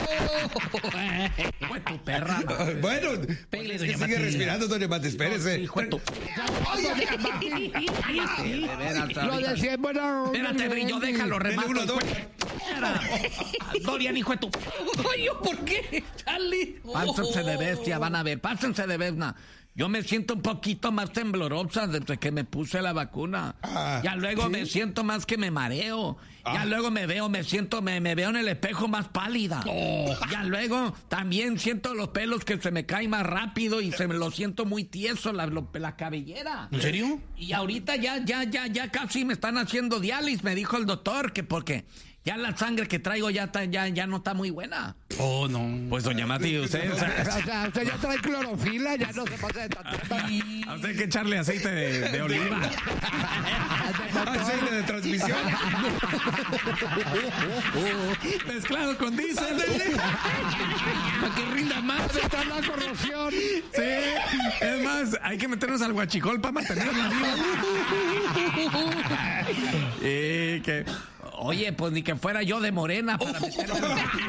Fue tu perra. Bueno, Pégale, es que doña sigue Mati. respirando, doña Mati, espérese. Hijo de tu... Lo de siempre no. Espérate, Brillo, déjalo, Dele remato. uno, dos. Dorian, hijo de tu... Ay, ¿por qué, Charlie? Pásense de bestia, van a ver, pásense de bestia. Yo me siento un poquito más temblorosa desde que me puse la vacuna. Ya luego ¿sí? me siento más que me mareo. Ya luego me veo en el espejo más pálida. Ya luego también siento los pelos que se me caen más rápido y lo siento muy tieso, la cabellera. ¿En serio? Y ahorita ya casi me están haciendo diálisis, me dijo el doctor, que porque ya la sangre que traigo ya no está muy buena. Oh, no. Pues doña Mati, usted... O sea, usted ya trae clorofila, ya no se pasa de tanto. A usted hay que echarle aceite de oliva. Aceite de transmisión. Mezclado con diésel. Para que rinda más. Está la corrosión. Sí. Es más, hay que meternos al huachicol para mantenerla viva. Y que... Oye, pues ni que fuera yo de morena para meterme.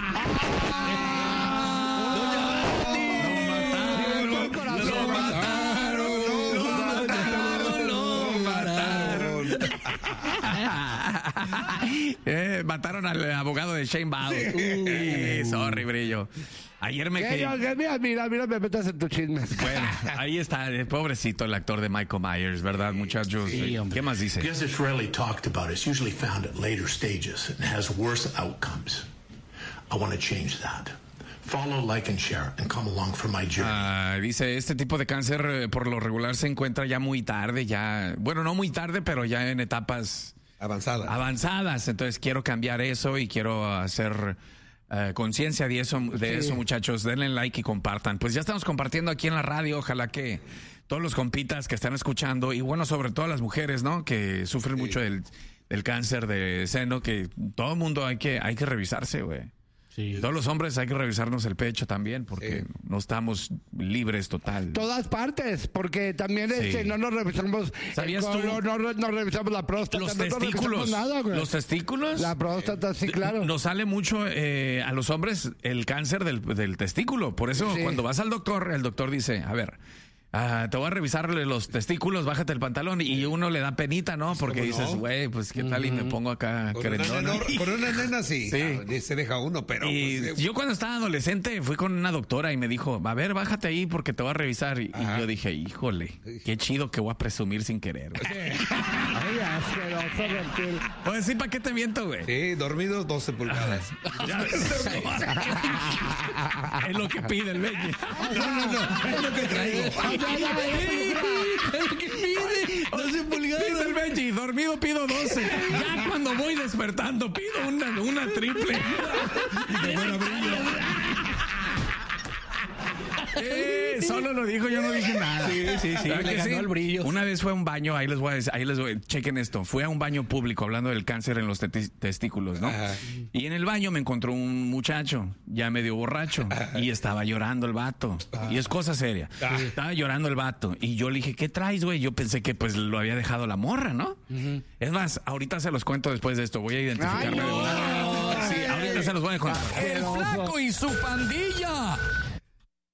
Mataron al abogado de Shane Bauer. Sorry, Brillo. Ayer me quedé... Mira, me metas en tu chisme. Bueno, ahí está, pobrecito el actor de Michael Myers, ¿verdad, muchachos? Sí, hombre. ¿Qué más dice? Because it's rarely talked about, it's usually found at later stages and has worse outcomes. I want to change that. Follow, like, and share, and come along for my journey. Dice, este tipo de cáncer por lo regular se encuentra ya muy tarde, bueno, no muy tarde, pero ya en etapas avanzadas. Entonces quiero cambiar eso y quiero hacer conciencia de eso, muchachos. Denle like y compartan. Pues ya estamos compartiendo aquí en la radio. Ojalá que todos los compitas que están escuchando, y bueno, sobre todo las mujeres, ¿no? Que sufren mucho del cáncer de seno, que todo el mundo hay que revisarse, güey. Sí. Todos los hombres hay que revisarnos el pecho también, porque no estamos libres total. Todas partes, porque también no nos revisamos ¿Sabías el colon, no revisamos la próstata, Los no testículos. revisamos nada, güey. Los testículos. La próstata, sí, claro. Nos sale mucho a los hombres el cáncer del testículo. Por eso cuando vas al doctor, el doctor dice, a ver, te voy a revisarle los testículos, bájate el pantalón, y uno le da penita, ¿no? Porque dices, güey, pues qué tal y me pongo acá querendona. Con una nena sí. Se deja uno, pero... Y pues, yo cuando estaba adolescente fui con una doctora y me dijo, a ver, bájate ahí porque te voy a revisar. Y yo dije, híjole, qué chido que voy a presumir sin querer. Ay, asqueroso, reptil. Pues sí, ¿para qué te miento, güey? Sí, dormido 12 pulgadas. Es lo que pide el Benji. No, es lo que traigo. Es lo que pide. 12 pulgadas. Dice el Benji, dormido pido 12. Ya cuando voy despertando pido una triple. Solo lo dijo, yo no dije nada. Sí. Le ganó el Brillo. Una vez fue a un baño, ahí les voy a decir, chequen esto. Fue a un baño público hablando del cáncer en los testículos, ¿no? Ajá. Y en el baño me encontró un muchacho, ya medio borracho, y estaba llorando el vato. Y es cosa seria. Estaba llorando el vato. Y yo le dije, ¿qué traes, güey? Yo pensé que pues lo había dejado la morra, ¿no? Es más, ahorita se los cuento después de esto. Voy a identificarme de una. Sí, ahorita se los voy a contar. El Flaco y su pandilla